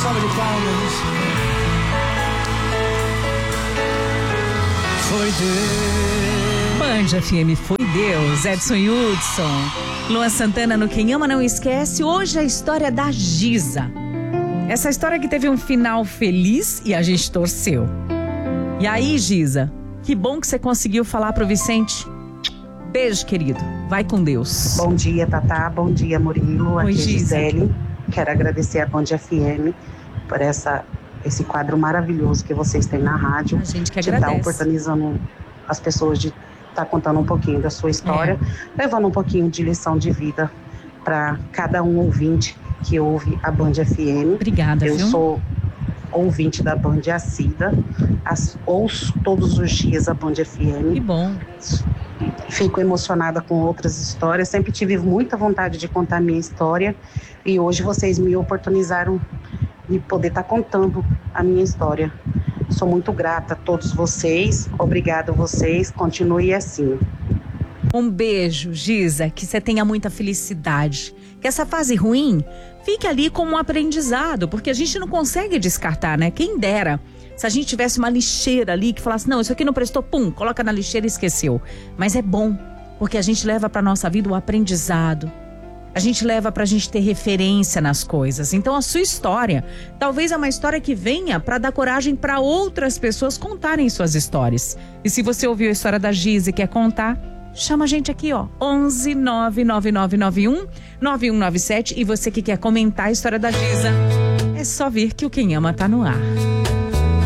salva de palmas. Foi Deus. Band FM, foi Deus. Edson Hudson, Luan Santana no Quem Ama Não Esquece. Hoje a história da Giza. Essa história que teve um final feliz e a gente torceu. E aí, Giza, que bom que você conseguiu falar pro Vicente. Beijo, querido. Vai com Deus. Bom dia, Tatá. Bom dia, Murilo. Oi, aqui é Giza. Gisele. Quero agradecer a Band FM por esse quadro maravilhoso que vocês têm na rádio. A gente que de agradece. estar oportunizando as pessoas de estar contando um pouquinho da sua história, levando um pouquinho de lição de vida para cada um ouvinte que ouve a Band FM. Obrigada, Eu viu? sou ouvinte da Band assídua, ouço todos os dias a Band FM. Que bom. Fico emocionada com outras histórias, sempre tive muita vontade de contar minha história e hoje vocês me oportunizaram de poder estar contando a minha história. Sou muito grata a todos vocês, obrigado a vocês, continue assim. Um beijo, Giza, que você tenha muita felicidade. Que essa fase ruim fique ali como um aprendizado, porque a gente não consegue descartar, né? Quem dera se a gente tivesse uma lixeira ali que falasse, não, isso aqui não prestou, pum, coloca na lixeira e esqueceu. Mas é bom, porque a gente leva pra nossa vida o aprendizado. A gente leva pra gente ter referência nas coisas. Então a sua história, talvez é uma história que venha pra dar coragem pra outras pessoas contarem suas histórias. E se você ouviu a história da Giza e quer contar, chama a gente aqui, ó, 11 99991 9197. E você que quer comentar a história da Giza, é só vir que o Quem Ama tá no ar.